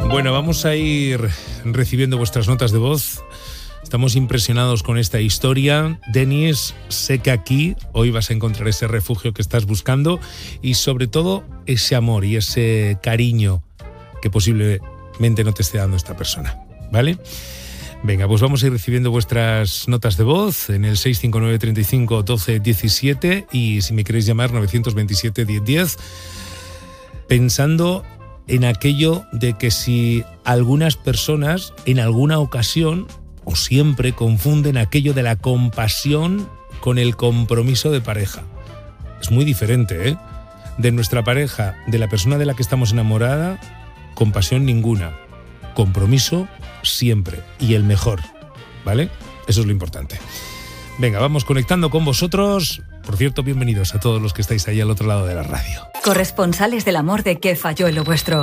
Bueno, vamos a ir recibiendo vuestras notas de voz. Estamos impresionados con esta historia. Denis, sé que aquí hoy vas a encontrar ese refugio que estás buscando y sobre todo ese amor y ese cariño que posiblemente no te esté dando esta persona, ¿vale? Venga, pues vamos a ir recibiendo vuestras notas de voz en el 659 35 12 17 y si me queréis llamar 927 10 10, pensando en aquello de que si algunas personas en alguna ocasión o siempre confunden aquello de la compasión con el compromiso de pareja. Es muy diferente, ¿eh? De nuestra pareja, de la persona de la que estamos enamorada, compasión ninguna. Compromiso siempre. Y el mejor, ¿vale? Eso es lo importante. Venga, vamos conectando con vosotros. Por cierto, bienvenidos a todos los que estáis ahí al otro lado de la radio. Corresponsales del amor de ¿Qué falló en lo vuestro?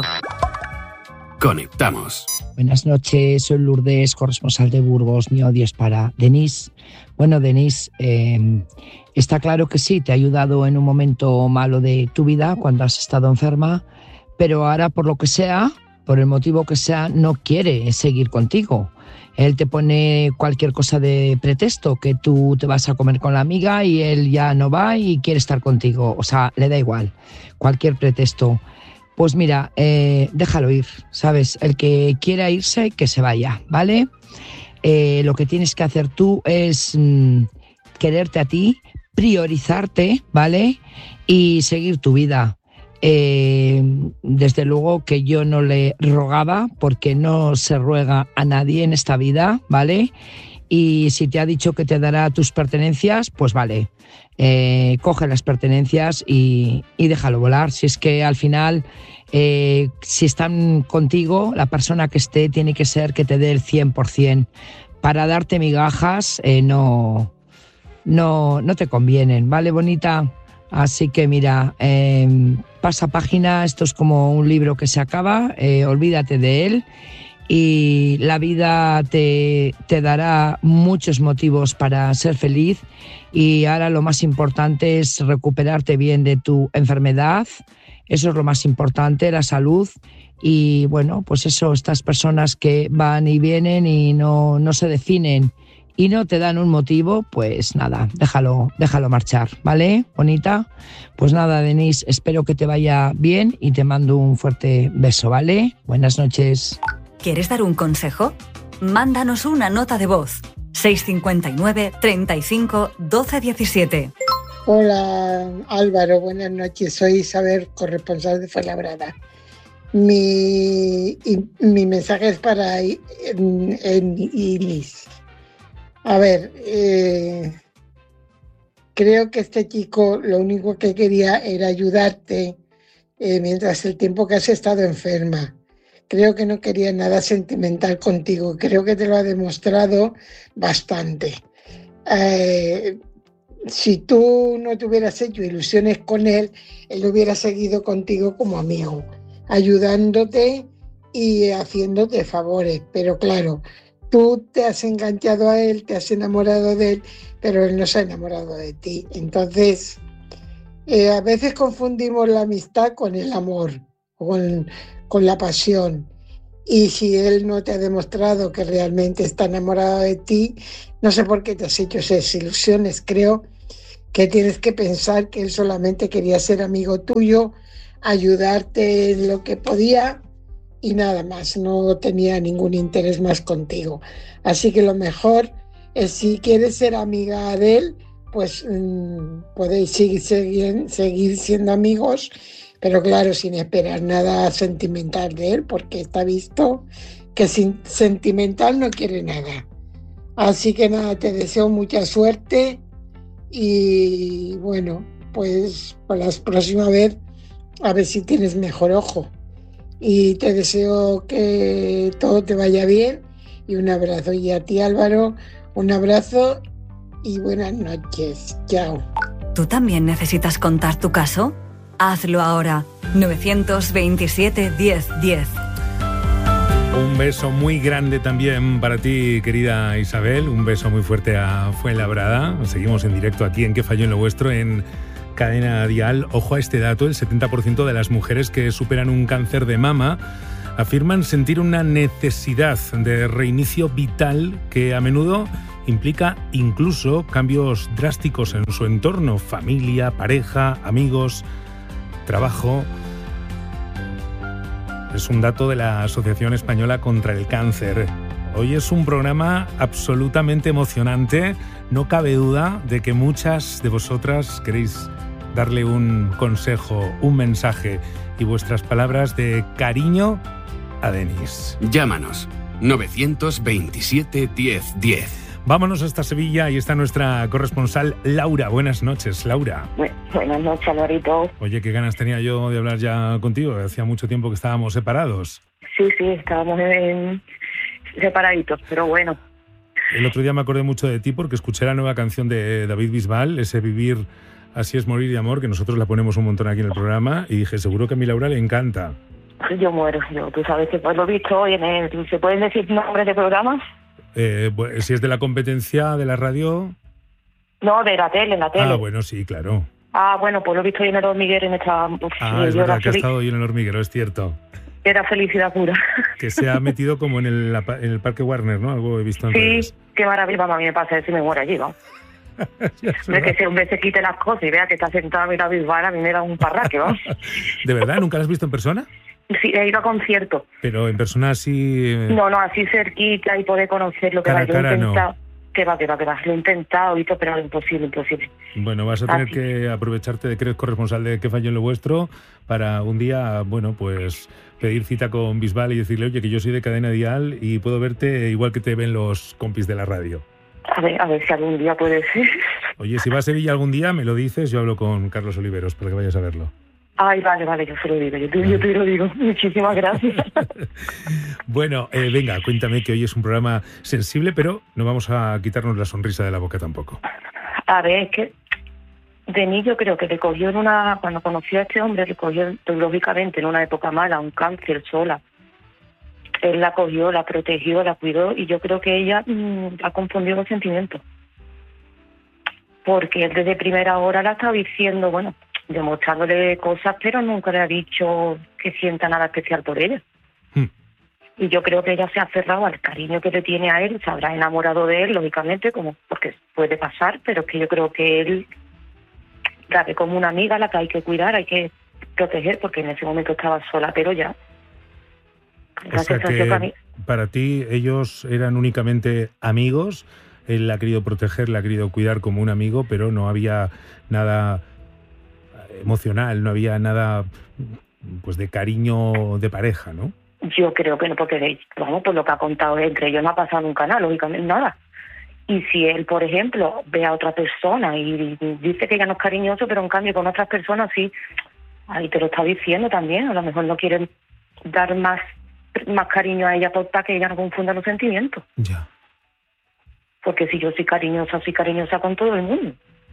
Conectamos. Buenas noches, soy Lourdes, corresponsal de Burgos. Mi odio es para Denis. Bueno, Denis, está claro que sí, te ha ayudado en un momento malo de tu vida cuando has estado enferma, pero ahora por lo que sea, por el motivo que sea, no quiere seguir contigo. Él te pone cualquier cosa de pretexto, que tú te vas a comer con la amiga y él ya no va y quiere estar contigo. O sea, le da igual, cualquier pretexto. Pues mira, déjalo ir, ¿sabes? El que quiera irse, que se vaya, ¿vale? Lo que tienes que hacer tú es quererte a ti, priorizarte, ¿vale? Y seguir tu vida. Desde luego que yo no le rogaba, porque no se ruega a nadie en esta vida, ¿vale? Y si te ha dicho que te dará tus pertenencias, pues vale, coge las pertenencias y déjalo volar. Si es que al final, si están contigo, la persona que esté tiene que ser que te dé el 100%. Para darte migajas no te convienen, ¿vale, bonita? Así que mira, pasa página, esto es como un libro que se acaba, olvídate de él y la vida te dará muchos motivos para ser feliz y ahora lo más importante es recuperarte bien de tu enfermedad, eso es lo más importante, la salud y bueno, pues eso, estas personas que van y vienen y no se definen y no te dan un motivo, pues nada, déjalo marchar, ¿vale, bonita? Pues nada, Denis, espero que te vaya bien y te mando un fuerte beso, ¿vale? Buenas noches. ¿Quieres dar un consejo? Mándanos una nota de voz. 659 35 12 17. Hola, Álvaro, buenas noches. Soy Isabel, corresponsal de Fuenlabrada. Mi mensaje es para Inis. A ver, creo que este chico lo único que quería era ayudarte mientras el tiempo que has estado enferma. Creo que no quería nada sentimental contigo. Creo que te lo ha demostrado bastante. Si tú no te hubieras hecho ilusiones con él, él hubiera seguido contigo como amigo, ayudándote y haciéndote favores. Pero claro, tú te has enganchado a él, te has enamorado de él, pero él no se ha enamorado de ti. Entonces, a veces confundimos la amistad con el amor, con la pasión. Y si él no te ha demostrado que realmente está enamorado de ti, no sé por qué te has hecho esas ilusiones. Creo que tienes que pensar que él solamente quería ser amigo tuyo, ayudarte en lo que podía, y nada más, no tenía ningún interés más contigo. Así que lo mejor es, si quieres ser amiga de él, pues podéis seguir siendo amigos, pero claro, sin esperar nada sentimental de él, porque está visto que sentimental no quiere nada. Así que nada, te deseo mucha suerte y bueno, pues para la próxima vez a ver si tienes mejor ojo. Y te deseo que todo te vaya bien y un abrazo. Y a ti, Álvaro, un abrazo y buenas noches. Chao. ¿Tú también necesitas contar tu caso? Hazlo ahora. 927 10 10. Un beso muy grande también para ti, querida Isabel. Un beso muy fuerte a Fuenlabrada. Seguimos en directo aquí en ¿Qué falló en lo vuestro? En Cadena Dial. Ojo a este dato, el 70% de las mujeres que superan un cáncer de mama afirman sentir una necesidad de reinicio vital que a menudo implica incluso cambios drásticos en su entorno, familia, pareja, amigos, trabajo. Es un dato de la Asociación Española contra el Cáncer. Hoy es un programa absolutamente emocionante. No cabe duda de que muchas de vosotras queréis darle un consejo, un mensaje y vuestras palabras de cariño a Denis. Llámanos 927 10 10. Vámonos hasta Sevilla y está nuestra corresponsal Laura. Buenas noches, Laura. Buenas noches, Alvarito. Oye, qué ganas tenía yo de hablar ya contigo. Hacía mucho tiempo que estábamos separados. Sí, estábamos separaditos, pero bueno. El otro día me acordé mucho de ti porque escuché la nueva canción de David Bisbal, ese Vivir así es morir de amor, que nosotros la ponemos un montón aquí en el programa, y dije, seguro que a mi Laura le encanta. Yo muero, tú sabes que pues lo he visto hoy ¿se pueden decir nombres de programas? Si es de la competencia de la radio... No, de la tele, en la tele. Ah, bueno, sí, claro. Ah, bueno, pues lo he visto hoy en el hormiguero en esta... es verdad que ha estado hoy en el hormiguero, es cierto. Era felicidad pura. Que se ha metido como en el Parque Warner, ¿no? Algo he visto antes. Sí, qué maravilla, a mí me pasa eso y me muero allí, ¿no? De que ese hombre se quite las cosas y vea que está sentado y la Bisbal, a mí me da un parraque, ¿no? ¿De verdad? ¿Nunca lo has visto en persona? Sí, he ido a conciertos. Pero en persona así... No, así cerquita y poder conocerlo. Cara a cara, no. Que va. Lo he intentado, pero imposible. Bueno, vas a tener que aprovecharte de que eres corresponsal de Qué Fallo en lo Vuestro para un día, bueno, pues pedir cita con Bisbal y decirle, oye, que yo soy de Cadena Dial y puedo verte igual que te ven los compis de la radio. A ver si algún día puede ser. Oye, si vas a Sevilla algún día, me lo dices, yo hablo con Carlos Oliveros para que vayas a verlo. Ay, vale, yo se lo digo, yo te lo digo. Muchísimas gracias. Bueno, venga, cuéntame, que hoy es un programa sensible, pero no vamos a quitarnos la sonrisa de la boca tampoco. A ver, es que Denis yo creo que le cogió cuando conoció a este hombre, le cogió lógicamente en una época mala, un cáncer sola. Él la cogió, la protegió, la cuidó y yo creo que ella ha confundido los sentimientos. Porque él desde primera hora la estaba diciendo, bueno, demostrándole cosas, pero nunca le ha dicho que sienta nada especial por ella. Y yo creo que ella se ha aferrado al cariño que le tiene a él, se habrá enamorado de él, lógicamente, porque puede pasar, pero es que yo creo que él la ve como una amiga a la que hay que cuidar, hay que proteger, porque en ese momento estaba sola, pero ya. O sea que para ti ellos eran únicamente amigos, él la ha querido proteger, la ha querido cuidar como un amigo, pero no había nada emocional, no había nada pues de cariño de pareja, ¿no? Yo creo que no, porque vamos, por lo que ha contado entre ellos no ha pasado nunca nada, lógicamente nada. Y si él, por ejemplo, ve a otra persona y dice que ella no es cariñoso, pero en cambio con otras personas sí, ahí te lo está diciendo también, a lo mejor no quieren dar más cariño a ella para que ella no confunda los sentimientos. Ya. Porque si yo soy cariñosa con todo el mundo.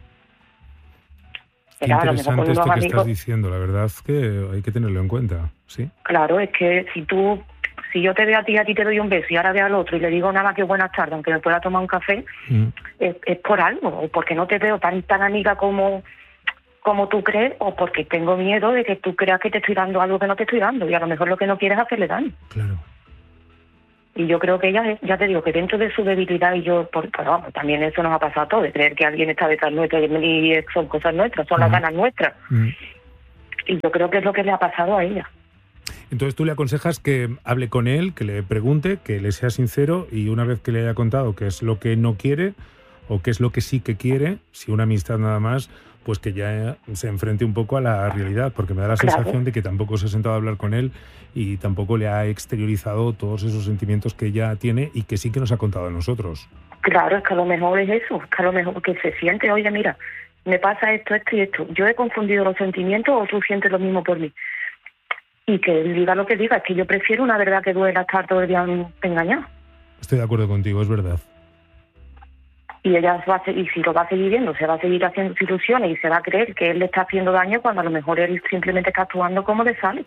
Qué interesante esto que estás diciendo, la verdad es que hay que tenerlo en cuenta, ¿sí? Claro, es que si yo te veo a ti te doy un beso y ahora veo al otro y le digo nada que buenas tardes, aunque me pueda tomar un café, es por algo, o porque no te veo tan amiga como tú crees, o porque tengo miedo de que tú creas que te estoy dando algo que no te estoy dando, y a lo mejor lo que no quieres es hacerle daño. Claro. Y yo creo que ella, ya te digo, que dentro de su debilidad, y vamos, también eso nos ha pasado a todos, de creer que alguien está detrás nuestra y son cosas nuestras, son las ganas nuestras. Y yo creo que es lo que le ha pasado a ella. Entonces tú le aconsejas que hable con él, que le pregunte, que le sea sincero, y una vez que le haya contado qué es lo que no quiere o qué es lo que sí que quiere, si una amistad nada más, pues que ya se enfrente un poco a la realidad, porque me da la sensación de que tampoco se ha sentado a hablar con él y tampoco le ha exteriorizado todos esos sentimientos que ella tiene y que sí que nos ha contado a nosotros. Claro, es que a lo mejor es eso, es que a lo mejor que se siente, oye, mira, me pasa esto y esto, yo he confundido los sentimientos o tú sientes lo mismo por mí. Y que él diga lo que diga, es que yo prefiero una verdad que duela estar todo el día engañado. Estoy de acuerdo contigo, es verdad. Y ella y si lo va a seguir viendo, se va a seguir haciendo ilusiones y se va a creer que él le está haciendo daño cuando a lo mejor él simplemente está actuando como le sale.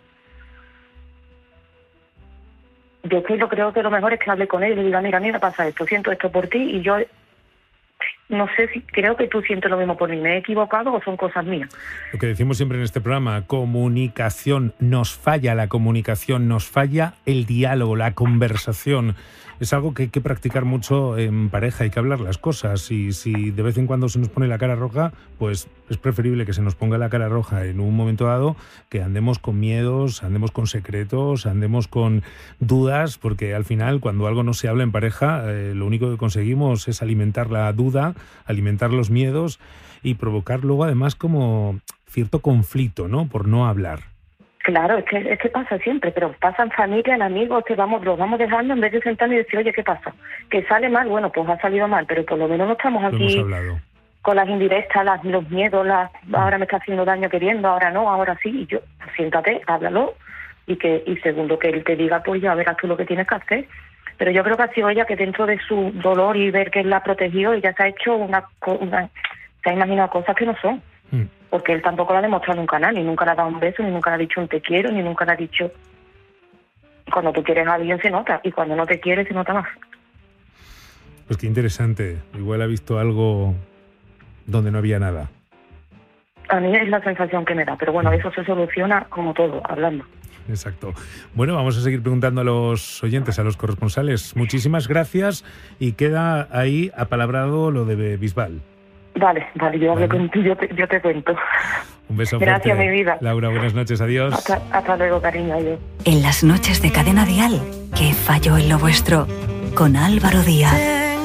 Yo creo que lo mejor es que hable con él y le diga, mira, pasa esto, siento esto por ti y yo no sé si creo que tú sientes lo mismo por mí. ¿Me he equivocado o son cosas mías? Lo que decimos siempre en este programa, comunicación, nos falla la comunicación, nos falla el diálogo, la conversación. Es algo que hay que practicar mucho en pareja, hay que hablar las cosas, y si de vez en cuando se nos pone la cara roja, pues es preferible que se nos ponga la cara roja en un momento dado, que andemos con miedos, andemos con secretos, andemos con dudas, porque al final cuando algo no se habla en pareja, lo único que conseguimos es alimentar la duda, alimentar los miedos y provocar luego además como cierto conflicto, ¿no? Por no hablar. Claro, es que pasa siempre, pero pasa en familia, en amigos, que los vamos dejando en vez de sentarnos y decir, oye, ¿qué pasa? Que sale mal, bueno, pues ha salido mal, pero por lo menos no estamos aquí con las indirectas, los miedos, ahora me está haciendo daño queriendo, ahora no, ahora sí, y yo, pues siéntate, háblalo, y segundo que él te diga, pues ya verás tú lo que tienes que hacer. Pero yo creo que ha sido ella que dentro de su dolor y ver que él la ha protegido, ella se ha hecho se ha imaginado cosas que no son. Porque él tampoco la ha demostrado nunca nada, ni nunca le ha dado un beso, ni nunca le ha dicho un te quiero, ni nunca le ha dicho... Cuando tú quieres a alguien se nota, y cuando no te quiere se nota más. Pues qué interesante. Igual ha visto algo donde no había nada. A mí es la sensación que me da, pero bueno, eso se soluciona como todo, hablando. Exacto. Bueno, vamos a seguir preguntando a los oyentes, a los corresponsales. Muchísimas gracias, y queda ahí apalabrado lo de Bisbal. Vale, yo hablo contigo, yo te cuento. Un beso Gracias, fuerte. mi vida. Laura, buenas noches, adiós. Hasta luego, cariño, adiós. En las noches de Cadena Dial, ¿qué falló en lo vuestro? Con Álvaro Díaz.